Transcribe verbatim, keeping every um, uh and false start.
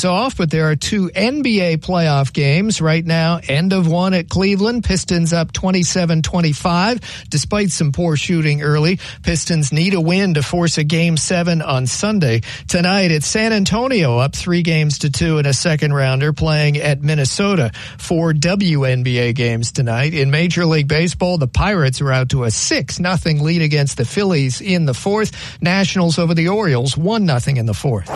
days off, but there are two N B A playoff games right now. End of one at Cleveland. Pistons up twenty-seven twenty-five. Despite some poor shooting early, Pistons need a win to force a game seven on Sunday. Tonight it's San Antonio up three games to two in a second rounder playing at Minnesota. Four W N B A games tonight. In Major League Baseball, the Pirates are out to a six nothing lead against the Phillies in the fourth. Nationals over the Orioles one nothing in the fourth.